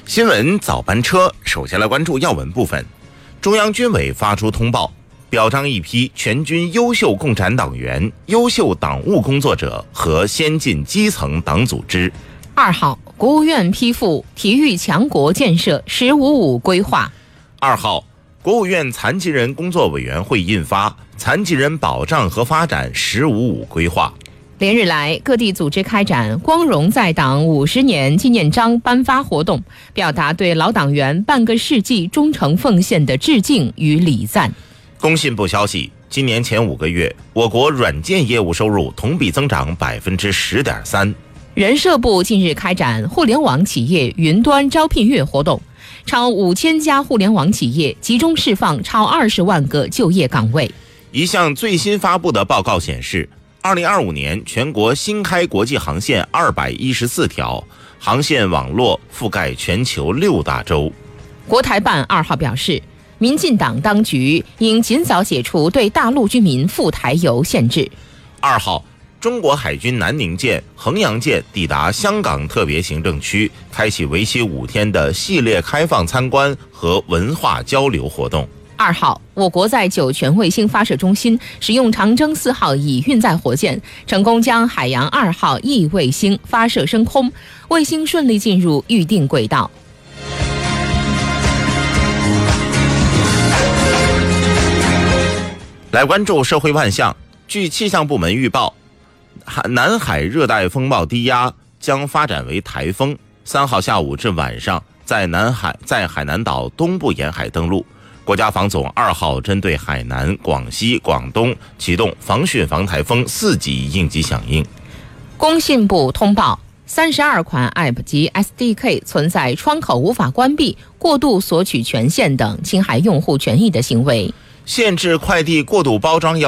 新闻早班车，首先来关注要闻部分。中央军委发出通报，表彰一批全军优秀共产党员、优秀党务工作者和先进基层党组织。 2号，国务院批复体育强国建设“十五五”规划。 2号，国务院残疾人工作委员会印发《残疾人保障和发展“十五五”规划》。 连日来，各地组织开展“光荣在党50年纪念章”颁发活动，表达对老党员半个世纪忠诚奉献的致敬与礼赞。 工信部消息，今年前5个月，我国软件业务收入同比增长10.3%。 人社部近日开展互联网企业云端招聘月活动，超5000家互联网企业集中释放超20万个就业岗位。 一项最新发布的报告显示，2025年全国新开国际航线214条，航线网络覆盖全球6大洲。 国台办2号表示，民进党当局应尽早解除对大陆居民赴台游限制。 2号，中国海军南宁舰、衡阳舰抵达香港特别行政区，开启为期5天的系列开放参观和文化交流活动。 2号，我国在酒泉卫星发射中心使用长征4号乙运载火箭，成功将海洋2号 E 卫星发射升空，卫星顺利进入预定轨道。 来关注社会万象。据气象部门预报，南海热带风暴低压将发展为台风，3号下午至晚上在海南岛东部沿海登陆。国家防总2号针对海南、广西、广东启动防汛防台风4级应急响应。 工信部通报，32款 App 及 SDK 存在窗口无法关闭、过度索取权限等侵害用户权益的行为， 限制快递过度包装